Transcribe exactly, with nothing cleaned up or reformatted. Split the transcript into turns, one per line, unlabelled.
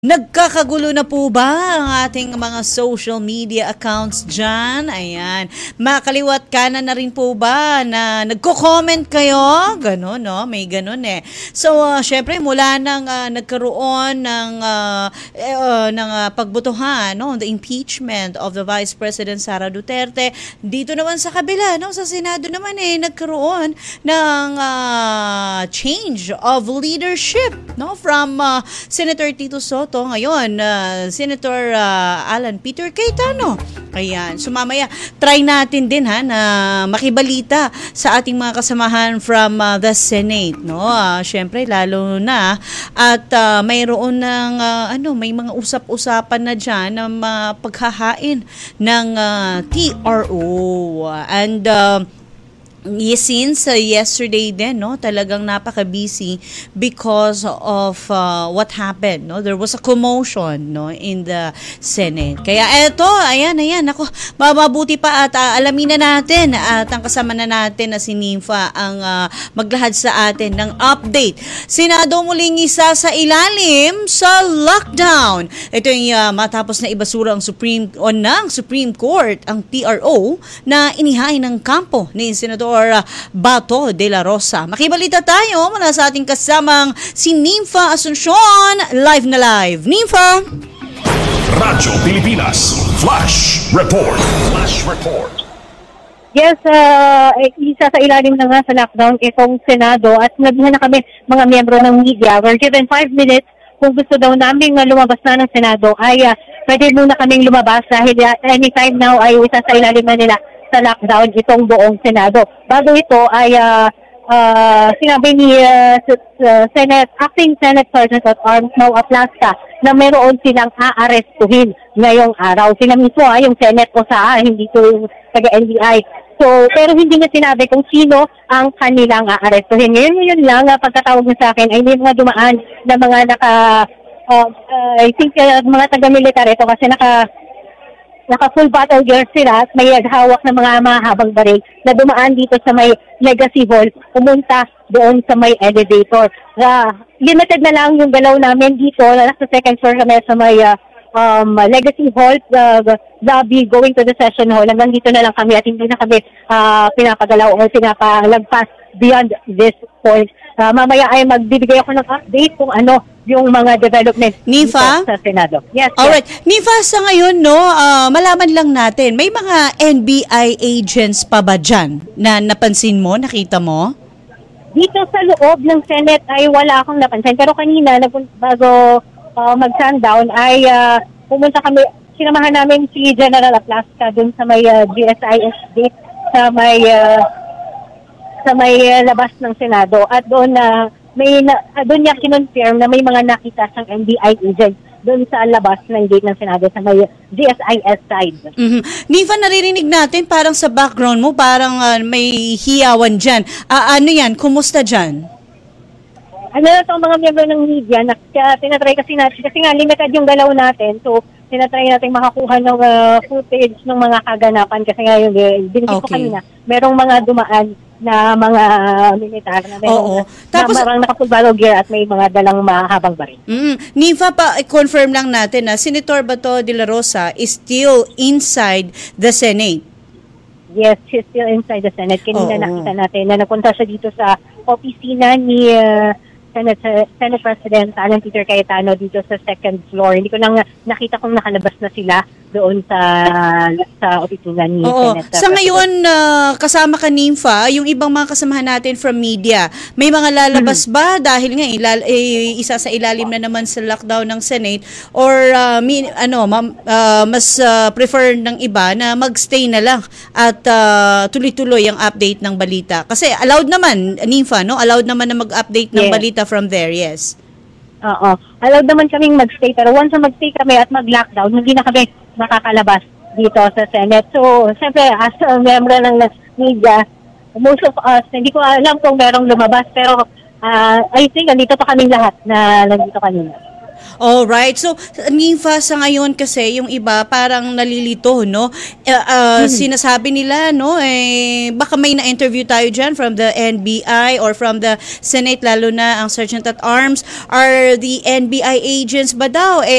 Nagkakagulo na po ba ang ating mga social media accounts dyan? Ayan. Makaliwat kanan na rin po ba na nagko-comment kayo? Ganon, no? May ganon eh. So, uh, syempre, mula nang uh, nagkaroon ng, uh, uh, ng uh, pagbotohan, no? The impeachment of the Vice President Sara Duterte, dito naman sa kabila, no? Sa Senado naman eh, nagkaroon ng uh, change of leadership, no? From uh, Senator Tito Soto ngayon, uh, Senator uh, Alan Peter Cayetano. Ayan, sumamaya, try natin din ha na makibalita sa ating mga kasamahan from uh, the Senate, no? Uh, Syempre lalo na at uh, mayroon ng uh, ano, may mga usap-usapan na diyan ng uh, paghahain ng uh, T R O. And uh, Yes, since uh, yesterday din, no, talagang napaka-busy because of uh, what happened, no. There was a commotion, no, in the Senate. Kaya eto, ayan, ayan, ako, mabuti pa at uh, alamin na natin at ang kasama na natin na si Nympha ang uh, maglahad sa atin ng update. Senado muling isa sa ilalim sa lockdown. Ito yung uh, matapos na ibasura ang Supreme o ng Supreme Court ang T R O na inihain ng kampo ni Senador Bato de la Rosa. Makibalita tayo mula sa ating kasamang si Nympha Asuncion, live na live. Nympha!
Radyo Pilipinas, Flash Report. Flash Report.
Yes, uh, isa sa ilalim na nga sa lockdown itong Senado at nabihan na kami mga miyembro ng media. We're given five minutes. Kung gusto daw namin uh, lumabas na ng Senado ay uh, pwede muna kaming lumabas dahil uh, anytime now ay isa sa ilalim na nila sa lockdown itong buong Senado. Bago ito ay uh, uh, sinabi ni uh, uh, Senate, Acting Senate Sergeant at Arms Mau Aplasta na meron silang aarestuhin ngayong araw. Sila mismo ah, yung Senate o sa hindi to yung taga-N B I. So, pero hindi niya sinabi kung sino ang kanilang aarestuhin. Ngayon, yun lang, uh, pagkatawag niya sa akin ay may mga dumaan na mga naka, uh, uh, I think uh, mga taga-militar ito kasi naka, naka-full battle gear sila at may hawak ng mga mahabang baril na dumaan dito sa may Legacy Hall, pumunta doon sa may elevator. Uh, limited na lang yung galaw namin dito, nasa second floor kami sa may uh, um, Legacy Hall, uh, lobby, going to the session hall. Hanggang dito na lang kami at hindi na kami uh, pinapagalaw o pinapalagpas beyond this point. Uh, mamaya ay magbibigay ako ng update kung ano yung mga development
Nympha?
sa Senado. Yes,
alright.
yes.
Nympha, sa ngayon, no, uh, malaman lang natin, may mga N B I agents pa ba dyan na napansin mo, nakita mo?
Dito sa loob ng Senate ay wala akong napansin. Pero kanina, bago uh, mag-sundown, ay uh, pumunta kami, sinamahan namin si General Aplasta dun sa may uh, G S I S gate, sa may uh, sa may uh, labas ng Senado. At doon na uh, may na, uh, doon niya kinonfirm na may mga nakita siyang N B I agents doon sa labas ng gate ng Senado sa may G S I S side.
Mm-hmm. Nympha, naririnig natin parang sa background mo parang uh, may hiyawan dyan. Uh, ano yan? Kumusta dyan?
Ano na itong mga miyembro ng media na uh, tinatry kasi natin, kasi nga limited yung galaw natin, so tinatry natin makakuha ng uh, footage ng mga kaganapan kasi nga yung binigay ko
Okay.
kanina, merong mga dumaan na mga militar na meron
Oo.
na,
Tapos,
na marang naka-full battle gear at may mga dalang mahabang baril.
Mm, Nympha, pa confirm lang natin na Senator Bato de la Rosa is still inside the Senate.
Yes, she's still inside the Senate. Kanina
Oo.
nakita natin na napunta siya dito sa opisina ni uh, Senate, Senate President Alan Peter Cayetano dito sa second floor. Hindi ko lang nakita kung nakalabas na sila doon sa sa opisina ni
Oo.
Senate.
Sa ngayon, uh, kasama ka, Nympha, yung ibang mga kasamahan natin from media, may mga lalabas mm-hmm. ba dahil nga ilal- eh, isa sa ilalim na naman sa lockdown ng Senate or uh, min- ano ma- uh, mas uh, prefer ng iba na magstay na lang at uh, tuloy-tuloy ang update ng balita? Kasi allowed naman, Nympha, no? Allowed naman na mag-update ng
yes.
balita from there, yes.
Oo. Allowed naman kaming magstay pero once na magstay kami at mag-lockdown, hindi na kami makakalabas dito sa Senate. So, siyempre, as a member ng media, most of us, hindi ko alam kung merong lumabas, pero uh, I think nandito pa kaming lahat na nandito kanina.
Alright. So, Nifa, sa ngayon kasi, yung iba parang nalilito, no? Uh, uh,
Hmm.
Sinasabi nila, no, eh, baka may na-interview tayo dyan from the N B I or from the Senate, lalo na ang Sergeant at Arms. Are the N B I agents ba daw, eh,